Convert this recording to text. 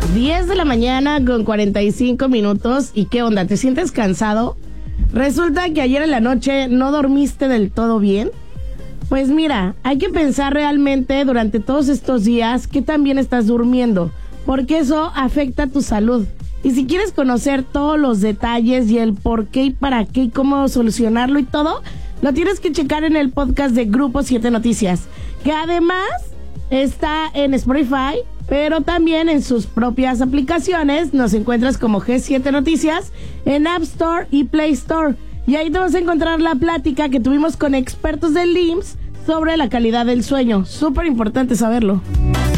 10 de la mañana con 45 minutos. ¿Y qué onda? ¿Te sientes cansado? Resulta que ayer en la noche no dormiste del todo bien. Pues mira, hay que pensar realmente durante todos estos días que también estás durmiendo, porque eso afecta a tu salud. Y si quieres conocer todos los detalles y el por qué y para qué y cómo solucionarlo y todo, lo tienes que checar en el podcast de Grupo 7 Noticias, que además está en Spotify, pero también en sus propias aplicaciones. Nos encuentras como G7 Noticias en App Store y Play Store. Y ahí te vas a encontrar la plática que tuvimos con expertos del IMSS sobre la calidad del sueño. Súper importante saberlo.